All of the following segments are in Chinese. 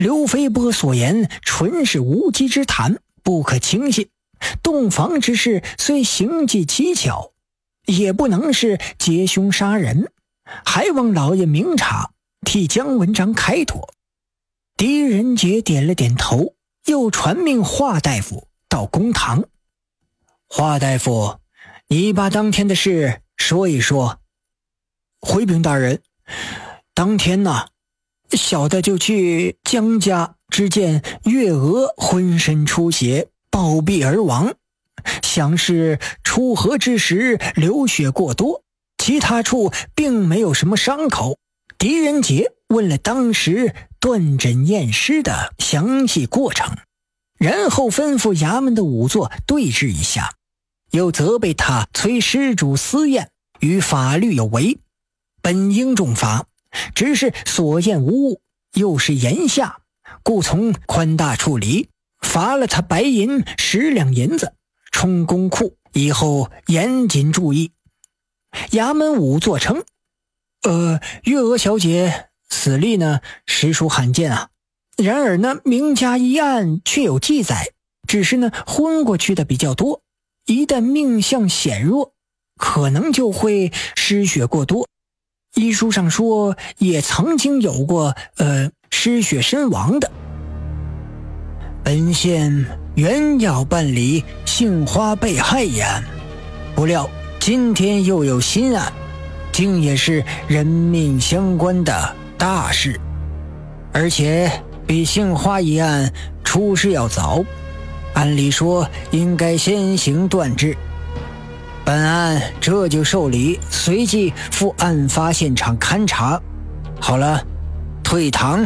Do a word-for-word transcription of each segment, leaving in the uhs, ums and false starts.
刘飞波所言纯是无稽之谈，不可轻信。洞房之事虽行迹蹊跷，也不能是劫凶杀人，还望老爷明察，替姜文章开脱。狄仁杰点了点头，又传命华大夫到公堂。华大夫，你把当天的事说一说。回禀大人，当天呢，小的就去姜家，只见月娥浑身出血，暴毙而亡，想是出河之时流血过多，其他处并没有什么伤口。狄仁杰问了当时断诊验尸的详细过程，然后吩咐衙门的仵作对峙一下，又责备他催施主私验，与法律有违，本应重罚，只是所验无误，又是炎夏，故从宽大处理，罚了他白银十两银子，充公库，以后严谨注意。衙门仵作称，呃，月娥小姐死例呢，实属罕见啊。然而呢，名家一案却有记载，只是呢，昏过去的比较多，一旦命相显弱，可能就会失血过多。医书上说，也曾经有过呃失血身亡的。本县原要办理杏花被害一案，不料今天又有新案，竟也是人命相关的大事，而且比杏花一案出事要早，按理说应该先行断治。本案这就受理，随即赴案发现场勘查。好了，退堂。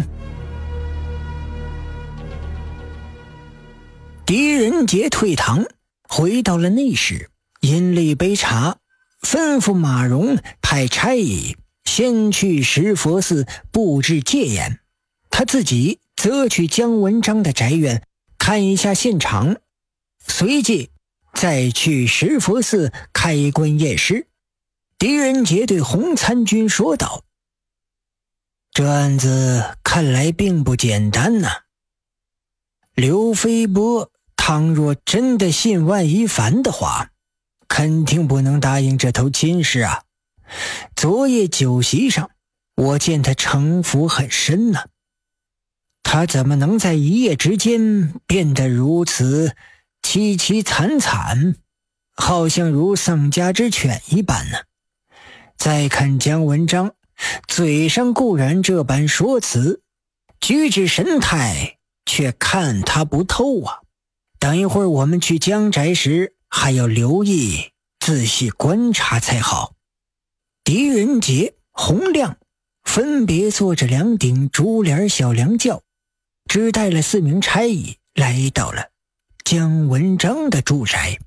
狄仁杰退堂，回到了内室，饮了一杯茶，吩咐马荣派差役先去石佛寺布置戒严，他自己则去姜文章的宅院看一下现场，随即再去石佛寺开棺验尸。狄仁杰对洪参军说道：这案子看来并不简单呐、啊。刘飞波倘若真的信万一凡的话，肯定不能答应这头亲事啊。昨夜酒席上，我见他城府很深呢、啊。他怎么能在一夜之间变得如此凄凄惨惨，好像如丧家之犬一般呢？再看姜文章，嘴上固然这般说辞，举止神态却看他不透啊。等一会儿我们去姜宅时，还要留意仔细观察才好。狄仁杰、洪亮分别坐着两顶竹帘小凉轿，只带了四名差役来到了姜文章的住宅。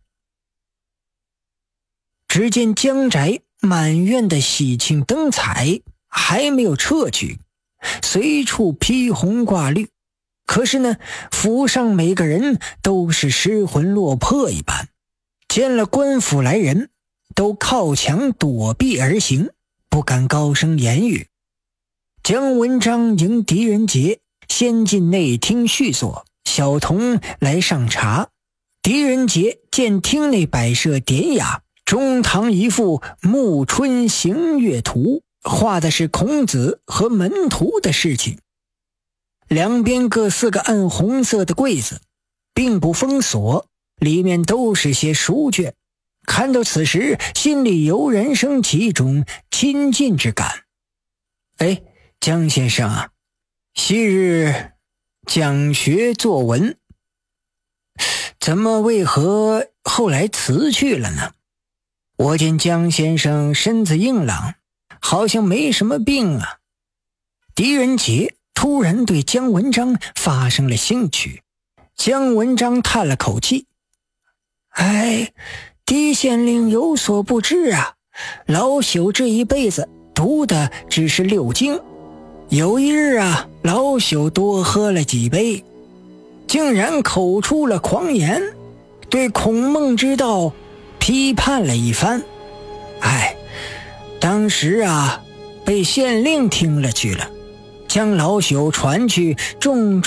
只见姜宅满院的喜庆灯彩还没有撤去，随处披红挂绿，可是呢，府上每个人都是失魂落魄一般，见了官府来人，都靠墙躲避而行，不敢高声言语。姜文章迎狄仁杰先进内厅叙坐，小童来上茶。狄仁杰见厅内摆设典雅，中堂一幅暮春行月图，画的是孔子和门徒的事情。两边各四个暗红色的柜子，并不封锁，里面都是些书卷。看到此时，心里油然升起一种亲近之感。哎，姜先生啊，昔日讲学作文，怎么为何后来辞去了呢？我见姜先生身子硬朗，好像没什么病啊。狄仁杰突然对姜文章发生了兴趣。姜文章叹了口气：哎，狄县令有所不知啊，老朽这一辈子读的只是六经，有一日啊，老朽多喝了几杯，竟然口出了狂言，对孔孟之道批判了一番。哎，当时啊，被县令听了去了， 将老朽传去重